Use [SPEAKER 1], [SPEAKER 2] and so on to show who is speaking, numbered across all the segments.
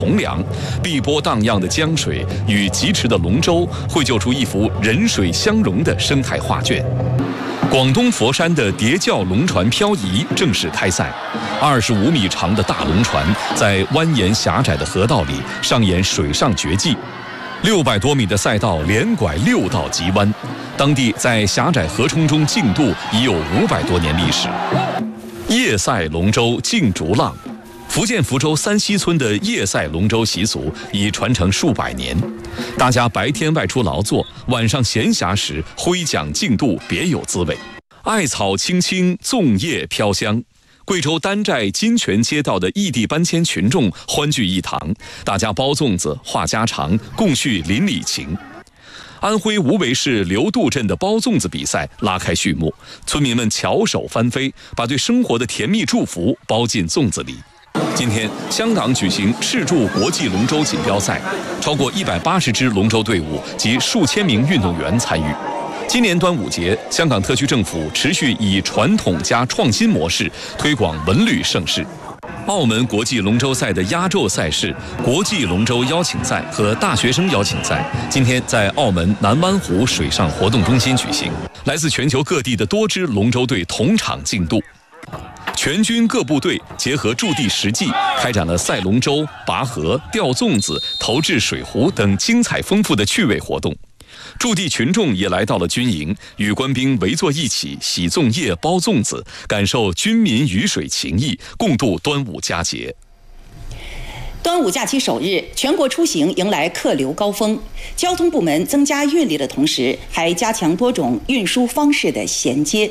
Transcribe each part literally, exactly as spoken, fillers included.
[SPEAKER 1] 洪梁，碧波荡漾的江水与疾驰的龙舟，绘就出一幅人水相融的生态画卷。广东佛山的叠教龙船漂移正式开赛，二十五米长的大龙船在蜿蜒狭窄的河道里上演水上绝技。六百多米的赛道连拐六道急弯，当地在狭窄河冲中竞渡已有五百多年历史。夜赛龙舟竞逐浪。福建福州三溪村的夜赛龙舟习俗已传承数百年，大家白天外出劳作，晚上闲暇时挥桨竞渡，别有滋味。艾草青青，粽叶飘香。贵州丹寨金泉街道的异地搬迁群众欢聚一堂，大家包粽子、话家常，共叙邻里情。安徽无为市刘渡镇的包粽子比赛拉开序幕，村民们巧手翻飞，把对生活的甜蜜祝福包进粽子里。今天，香港举行赤柱国际龙舟锦标赛，超过一百八十支龙舟队伍及数千名运动员参与。今年端午节，香港特区政府持续以传统加创新模式推广文旅盛事。澳门国际龙舟赛的压轴赛事国际龙舟邀请赛和大学生邀请赛，今天在澳门南湾湖水上活动中心举行，来自全球各地的多支龙舟队同场竞渡。全军各部队结合驻地实际，开展了赛龙舟、拔河、吊粽子、投掷水壶等精彩丰富的趣味活动。驻地群众也来到了军营，与官兵围坐一起洗粽叶、包粽子，感受军民鱼水情谊，共度端午佳节。
[SPEAKER 2] 端午假期首日，全国出行迎来客流高峰。交通部门增加运力的同时，还加强多种运输方式的衔接。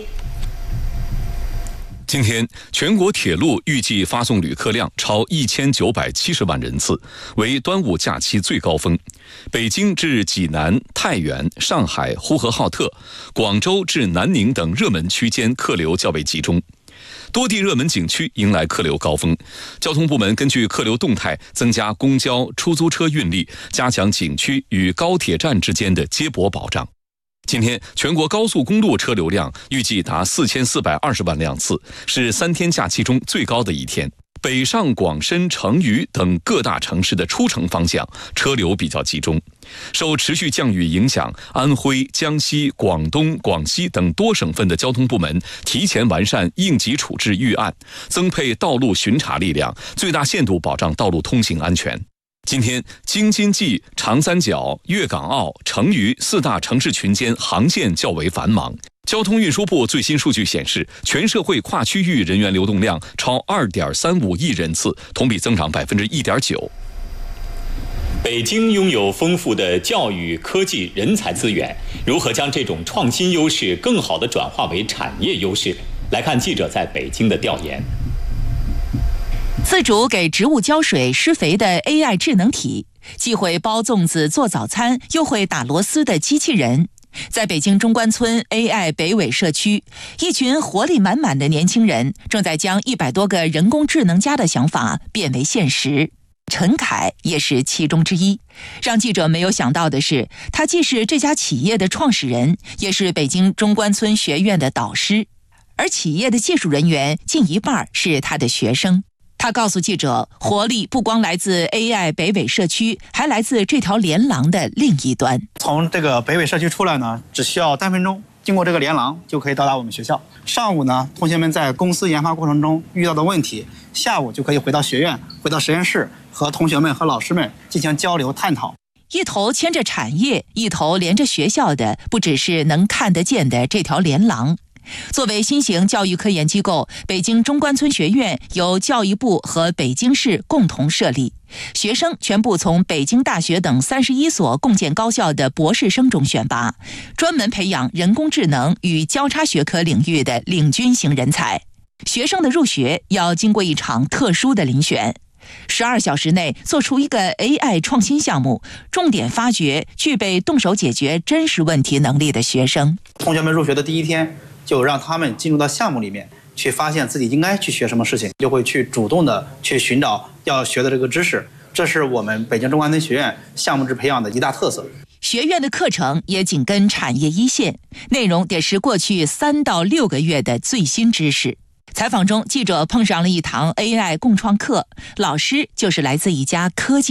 [SPEAKER 1] 今天，全国铁路预计发送旅客量超一千九百七十万人次，为端午假期最高峰。北京至济南、太原、上海、呼和浩特、广州至南宁等热门区间客流较为集中。多地热门景区迎来客流高峰，交通部门根据客流动态，增加公交、出租车运力，加强景区与高铁站之间的接驳保障。今天，全国高速公路车流量预计达四千四百二十万辆次，是三天假期中最高的一天。北上广深、成渝等各大城市的出城方向车流比较集中。受持续降雨影响，安徽、江西、广东、广西等多省份的交通部门提前完善应急处置预案，增配道路巡查力量，最大限度保障道路通行安全。今天，京津冀、长三角、粤港澳、成渝四大城市群间航线较为繁忙。交通运输部最新数据显示，全社会跨区域人员流动量超 二点三五亿人次，同比增长 百分之一点九。
[SPEAKER 3] 北京拥有丰富的教育、科技、人才资源，如何将这种创新优势更好地转化为产业优势？来看记者在北京的调研。
[SPEAKER 4] 自主给植物浇水施肥的 A I 智能体，既会包粽子做早餐又会打螺丝的机器人，在北京中关村 A I 北纬社区，一群活力满满的年轻人正在将一百多个人工智能家的想法变为现实。陈凯也是其中之一。让记者没有想到的是，他既是这家企业的创始人，也是北京中关村学院的导师，而企业的技术人员近一半是他的学生。他告诉记者，活力不光来自 A I 北纬社区，还来自这条连廊的另一端。
[SPEAKER 5] 从这个北纬社区出来呢，只需要单分钟，经过这个连廊就可以到达我们学校。上午呢，同学们在公司研发过程中遇到的问题，下午就可以回到学院，回到实验室，和同学们和老师们进行交流探讨。
[SPEAKER 4] 一头牵着产业，一头连着学校的，不只是能看得见的这条连廊。作为新型教育科研机构，北京中关村学院由教育部和北京市共同设立，学生全部从北京大学等三十一所共建高校的博士生中选拔，专门培养人工智能与交叉学科领域的领军型人才。学生的入学要经过一场特殊的遴选，十二小时内做出一个 A I 创新项目，重点发掘具备动手解决真实问题能力的学生。
[SPEAKER 5] 同学们入学的第一天，就让他们进入到项目里面去，发现自己应该去学什么事情，就会去主动的去寻找要学的这个知识。这是我们北京中关村学院项目制培养的一大特色。
[SPEAKER 4] 学院的课程也紧跟产业一线，内容得是过去三到六个月的最新知识。 采访中，记者碰上了一堂 A I 共创课，老师就是来自一家科技